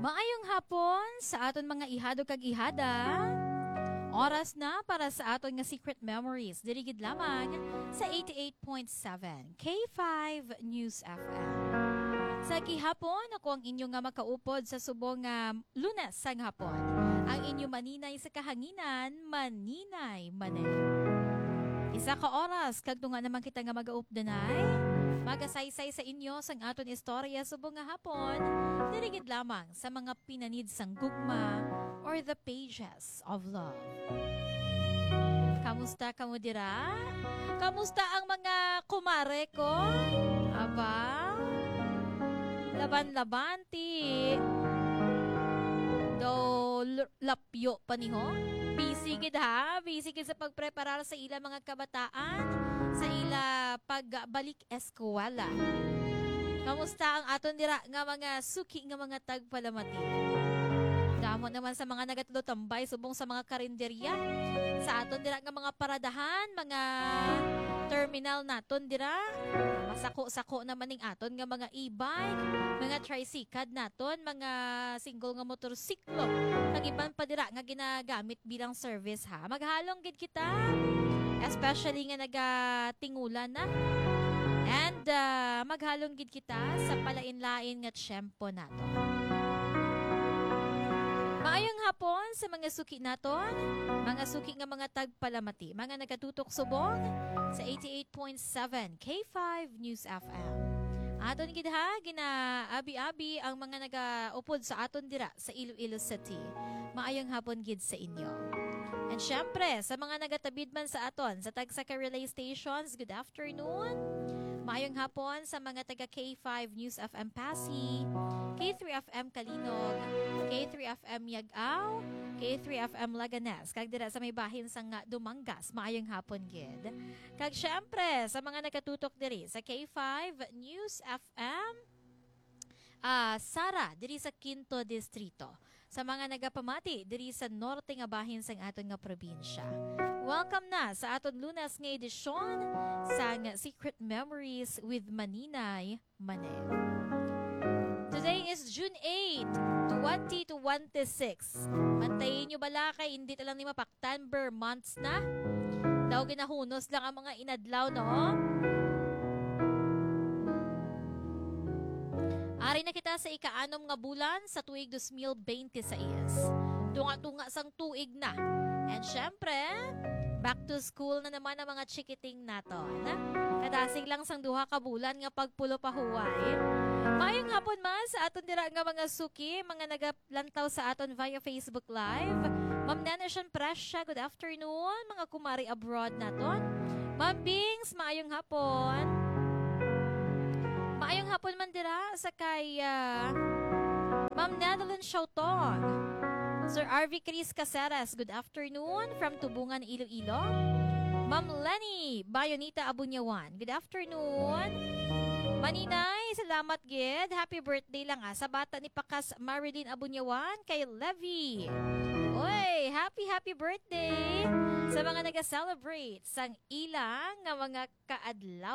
Maayong hapon sa aton mga ihado kag ihada. Oras na para sa aton nga Secret Memories. Dirigid lamang sa 88.7 K5 News FM. Sa gihapon, ako ang inyo nga makaupod sa subong nga Lunes sang hapon. Ang inyo maninay sa kahanginan, maninay manay. Isa ka oras, kag tunga naman kita nga mag-aupdanay. Magasaysay sa inyo sang aton istorya subong nga hapon, dirigid lamang sa mga pinanid sang gugma or the pages of love. Kamusta kamo dira? Kamusta ang mga kumare ko? Aba? Laban-laban ti do lapyo pa niho? Busy gid ha? Busy gid sa pagpreparar sa ila mga kabataan, sa ila pagbalik eskwela. Kamusta ang aton dira nga mga suki nga mga tagpalamati? Damo naman sa mga nagatlo tambay subong sa mga karinderya. Sa aton dira nga mga paradahan, mga terminal naton dira. Masako-sako naman ning aton nga mga e-bike, mga tricycle naton, mga single nga motorsiklo. Pag-iban pa dira nga ginagamit bilang service ha. Maghalong gid kita. Especially nga nagatingulan na. And maghalong gid kita sa palain-lain nga tiyempo nato. Maayong hapon sa mga suki naton, mga suki nga mga tagpalamati, mga nagatutok subong sa 88.7 K5 News FM. Aton gid ha, ginaabi-abi ang mga nagaupod sa aton dira sa Iloilo City. Maayong hapon gid sa inyo. And syempre, sa mga nagatabid man sa aton, sa Tagsaka Relay Stations, good afternoon. Maayong hapon sa mga taga K5 News FM Pasig, K3FM Kalinog, K3FM Yag-Aw, K3FM Laganes. Kag dira sa may bahin sa nga Dumangas, maayong hapon gid. Kag syempre, sa mga nakatutok diri sa K5 News FM, Sara, diri sa Quinto Distrito. Sa mga nagapamati, diri sa norte nga bahin sang aton nga probinsya. Welcome na sa aton Lunes nga edisyon sang Secret Memories with Maninay Manay. Today is June 8, 2026. Mantayin nyo bala kay hindi talang ni mapaktanber months na. Daw ginahunos lang ang mga inadlaw, no? Ari na kita sa ikaanom nga bulan sa tuig 2026. Tunga-tunga sang tuig na. And syempre, back to school na naman ang mga chikiting naton. Kadasig lang sang duha ka bulan nga pagpulo pa huway. Maayong hapon mas sa aton dira nga mga suki, mga nagalantaw sa aton via Facebook Live. Ma'am Nanashan Presya, good afternoon. Mga kumari abroad naton. Ma'am Bings, maayong hapon. Maayong hapon man dira sa kay Ma'am Netherlands Shouton. Sir RV Chris Caceres, good afternoon from Tubungan, Iloilo. Ma'am Lenny Bayonita Abunyawan, good afternoon. Maninay, salamat gid. Happy birthday lang sa bata ni Pakas Marilyn Abunyawan kay Levy. Oy, happy birthday sa mga nag-celebrate sang ilang nga mga kaadlaw.